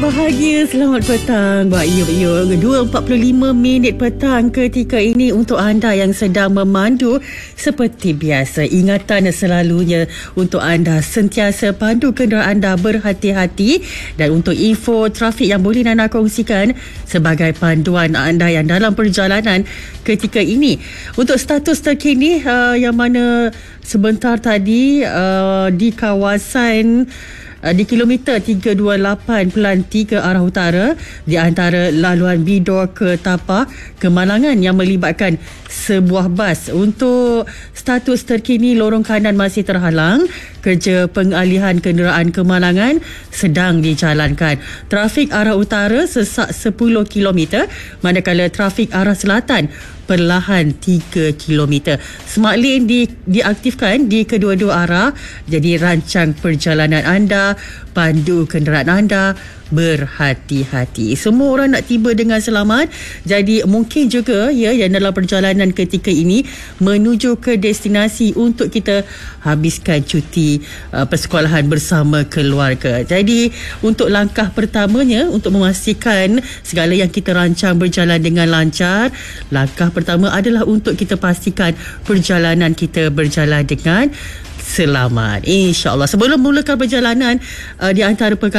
bahagia, selamat petang Mbak Yu. 2.45 petang ketika ini untuk anda yang sedang memandu. Seperti biasa, ingatan selalunya untuk anda sentiasa pandu kenderaan anda berhati-hati. Dan untuk info trafik yang boleh anda kongsikan sebagai panduan anda yang dalam perjalanan ketika ini. Untuk status terkini yang mana sebentar tadi di kawasan di kilometer 328 Pelanti ke arah utara di antara laluan Bidor ke Tapah Kemalangan yang melibatkan sebuah bas. Untuk status terkini, lorong kanan masih terhalang. Kerja pengalihan kenderaan Kemalangan sedang dijalankan. Trafik arah utara sesak 10 km, manakala trafik arah selatan perlahan 3 km. Smart Lane diaktifkan di kedua-dua arah. Jadi rancang perjalanan anda, pandu kenderaan anda berhati-hati. Semua orang nak tiba dengan selamat. Jadi mungkin juga yang dalam perjalanan ketika ini menuju ke destinasi untuk kita habiskan cuti persekolahan bersama keluarga. Jadi untuk langkah pertamanya, untuk memastikan segala yang kita rancang berjalan dengan lancar, langkah pertama adalah untuk kita pastikan perjalanan kita berjalan dengan selamat, InsyaAllah. Sebelum mulakan perjalanan, di antara perkara